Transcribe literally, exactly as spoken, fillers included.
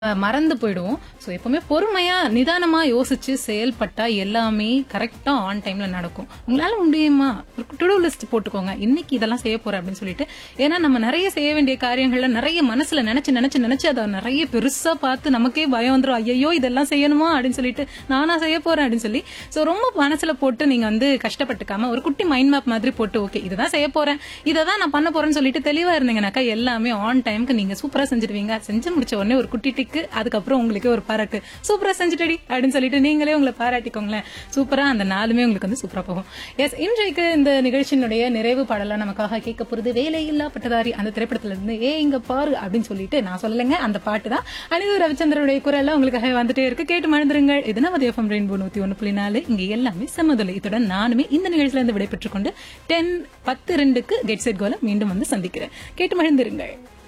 அஹ் மறந்து போயிடுவோம். ஸோ எப்பவுமே பொறுமையா நிதானமா யோசிச்சு செயல்பட்டா எல்லாமே கரெக்டா ஆன் டைம்ல நடக்கும். உங்களால முடியுமா ஒரு டு டூ லிஸ்ட் போட்டுக்கோங்க, இன்னைக்கு இதெல்லாம் செய்ய போறேன் அப்படின்னு சொல்லிட்டு. ஏன்னா நம்ம நிறைய செய்ய வேண்டிய காரியங்கள்ல நிறைய மனசுல நினைச்சு நினைச்சு நினைச்சு அதை நிறைய பெருசா பார்த்து நமக்கே பயம் வந்துடும். ஐயோ இதெல்லாம் செய்யணுமா அப்படின்னு சொல்லிட்டு நானா செய்ய போறேன் அப்படின்னு சொல்லி. ஸோ ரொம்ப மனசுல போட்டு நீங்க வந்து கஷ்டப்பட்டுக்காம ஒரு குட்டி மைண்ட் மேப் மாதிரி போட்டு ஓகே இதுதான் செய்ய போறேன், இதை தான் நான் பண்ண போறேன்னு சொல்லிட்டு தெளிவா இருந்தீங்கன்னாக்கா எல்லாமே ஆன் டைமுக்கு நீங்க சூப்பரா செஞ்சிடுவீங்க. செஞ்சு முடிச்ச உடனே ஒரு குட்டி டிக்கு, அதுக்கப்புறம் உங்களுக்கு ஒரு பாராட்டு, சூப்பரா செஞ்சுட்டடி அப்படின்னு சொல்லிட்டு நீங்களே உங்களை பாராட்டிக்கோங்களேன். சூப்பரா அந்த நாளுமே உங்களுக்கு வந்து சூப்பரா போகும். எஸ், இன்றைக்கு இந்த நிகழ்ச்சியினுடைய நிறைவு பாடலா நமக்காக கேட்க போறது வேலையில்லா பட்டதாரி அந்த திரைப்படத்துல இருந்து ஏ இங்க பாரு அப்படின்னு சொல்லிட்டு நான் சொல்லலைங்க, அந்த பாட்டு தான் அனிது ரவிச்சந்திரனுடைய குரல்ல உங்களுக்காக வந்துட்டே இருக்கு. கேட்டு மறந்துருங்கள். இது நம்ம எஃப்எம் ரெயின்போ நூத்தி ஒன்னு புள்ளி நாலு, இங்க எல்லாமே சமதுலை. இத்துடன் நானுமே இந்த நிகழ்ச்சியில இருந்து விடைபெற்றுக் கொண்டு டென் பத்து ரெண்டுக்கு கெட் செட் கோல மீண்டும் வந்து சந்திக்கிறேன். கேட்டு மகிழ்ந்திருங்கள்.